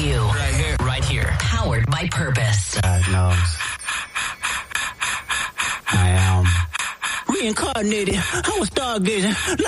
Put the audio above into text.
you. Right here. Right here. Powered by Purpose. God knows. I am reincarnated. I was stargazing.